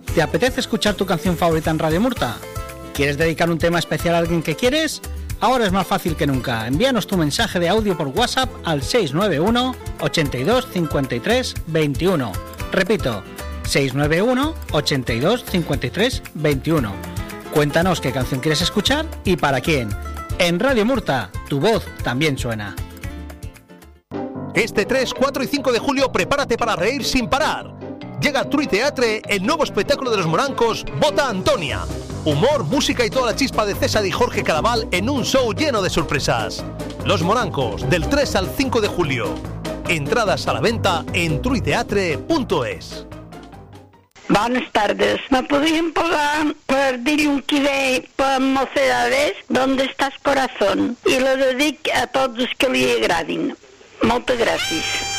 ¿Te apetece escuchar tu canción favorita en Radio Murta? ¿Quieres dedicar un tema especial a alguien que quieres? Ahora es más fácil que nunca. Envíanos tu mensaje de audio por WhatsApp al 691 82 53 21. Repito, 691 82 53 21. Cuéntanos qué canción quieres escuchar y para quién. En Radio Murta, tu voz también suena. Este 3, 4 y 5 de julio prepárate para reír sin parar. Llega al True Teatre el nuevo espectáculo de los Morancos, Bota Antonia. Humor, música y toda la chispa de César y Jorge Cadaval en un show lleno de sorpresas. Los Morancos, del 3 al 5 de julio. Entradas a la venta en truiteatre.es. Buenas tardes. ¿Me podrían pagar per dir-li per Mocedades ¿Dónde estàs corazón? I lo dedico a tots els que li agradin. Moltes gràcies.